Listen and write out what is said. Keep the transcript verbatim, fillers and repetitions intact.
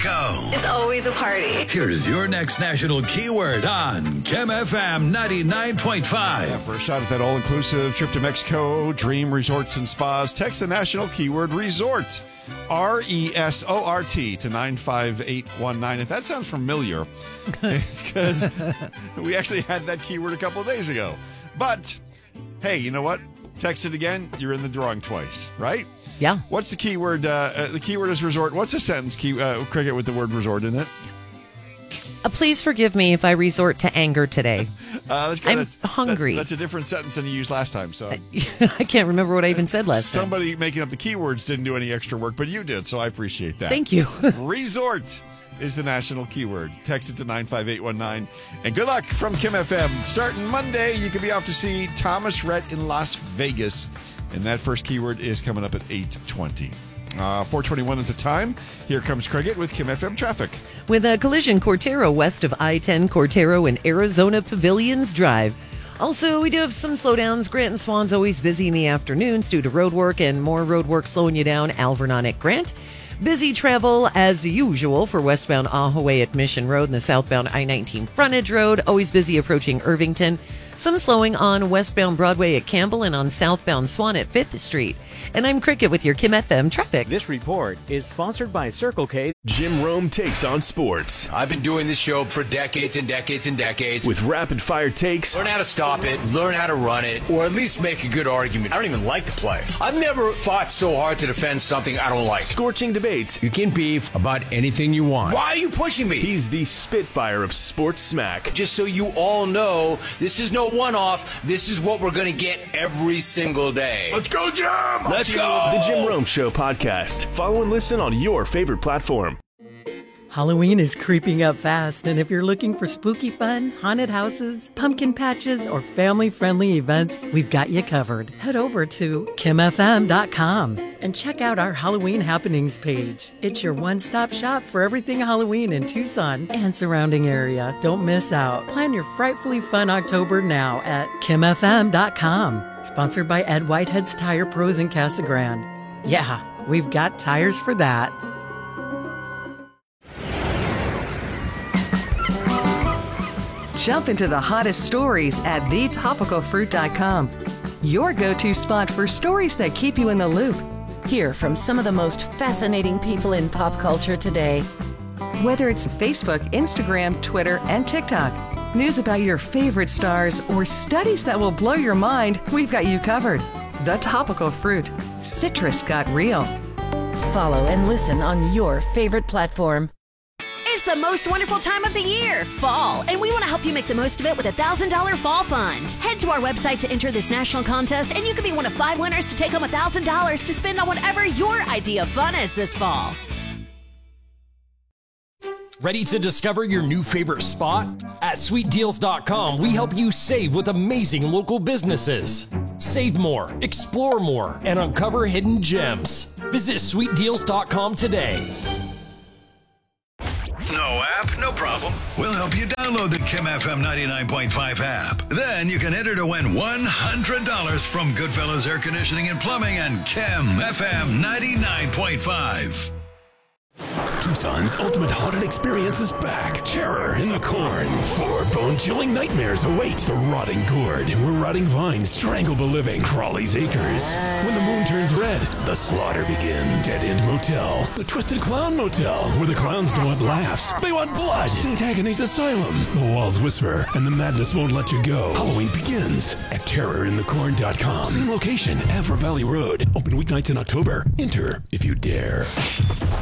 Mexico. It's always a party. Here's your next national keyword on Kim F M ninety-nine point five. Yeah, for a shot at that all-inclusive trip to Mexico, Dream Resorts and Spas, text the national keyword resort, R E S O R T, to nine five eight one nine. If that sounds familiar, it's because we actually had that keyword a couple of days ago. But, hey, you know what? Text it again, you're in the drawing twice, right? Yeah. What's the keyword? Uh, uh, the keyword is resort. What's a sentence, key, uh, Cricket, with the word resort in it? Uh, please forgive me if I resort to anger today. Uh, that's, I'm that's, hungry. That, that's a different sentence than you used last time. So I can't remember what I even said last Somebody time. making up the keywords didn't do any extra work, but you did, so I appreciate that. Thank you. Resort is the national keyword. Text it to nine five eight one nine. And good luck from Kim F M. Starting Monday, you can be off to see Thomas Rhett in Las Vegas. And that first keyword is coming up at eight twenty. Uh, four twenty-one is the time. Here comes Cricket with Kim F M traffic. With a collision Cortero west of I ten, Cortero and Arizona Pavilions Drive. Also, we do have some slowdowns. Grant and Swan's always busy in the afternoons due to road work, and more road work slowing you down. Alvernon at Grant. Busy travel as usual for westbound Ahaway at Mission Road and the southbound I nineteen frontage road. Always busy approaching Irvington. Some slowing on westbound Broadway at Campbell and on southbound Swan at fifth Street. And I'm Cricket with your Kim F M traffic. This report is sponsored by Circle K. Jim Rome takes on sports. I've been doing this show for decades and decades and decades. With rapid-fire takes. Learn how to stop it, learn how to run it, or at least make a good argument. I don't even like the play. I've never fought so hard to defend something I don't like. Scorching debates. You can beef about anything you want. Why are you pushing me? He's the Spitfire of sports smack. Just so you all know, this is no one-off. This is what we're going to get every single day. Let's go, Jim! Let's go! The Jim Rome Show podcast. Follow and listen on your favorite platform. Halloween is creeping up fast, and if you're looking for spooky fun, haunted houses, pumpkin patches, or family-friendly events, we've got you covered. Head over to kim f m dot com and check out our Halloween happenings page. It's your one-stop shop for everything Halloween in Tucson and surrounding area. Don't miss out. Plan your frightfully fun October now at kim f m dot com. Sponsored by Ed Whitehead's Tire Pros in Casa Grande. Yeah, we've got tires for that. Jump into the hottest stories at the topical fruit dot com. Your go-to spot for stories that keep you in the loop. Hear from some of the most fascinating people in pop culture today. Whether it's Facebook, Instagram, Twitter, and TikTok, news about your favorite stars, or studies that will blow your mind, we've got you covered. The Topical Fruit. Citrus got real. Follow and listen on your favorite platform. It's the most wonderful time of the year, fall, and we want to help you make the most of it with a one thousand dollars Fall Fund. Head to our website to enter this national contest, and you could be one of five winners to take home one thousand dollars to spend on whatever your idea of fun is this fall. Ready to discover your new favorite spot? At sweet deals dot com, we help you save with amazing local businesses. Save more, explore more, and uncover hidden gems. Visit sweet deals dot com today. No app? No problem. We'll help you download the Kim F M ninety-nine point five app. Then you can enter to win one hundred dollars from Goodfellas Air Conditioning and Plumbing and Kim F M ninety-nine point five. Tucson's ultimate haunted experience is back. Terror in the Corn. Four bone-chilling nightmares await. The Rotting Gourd, where rotting vines strangle the living. Crawley's Acres. When the moon turns red, the slaughter begins. Dead End Motel. The Twisted Clown Motel, where the clowns don't want laughs. They want blood. Saint Agnes Asylum. The walls whisper, and the madness won't let you go. Halloween begins at terror in the corn dot com. Same location, Avra Valley Road. Open weeknights in October. Enter if you dare.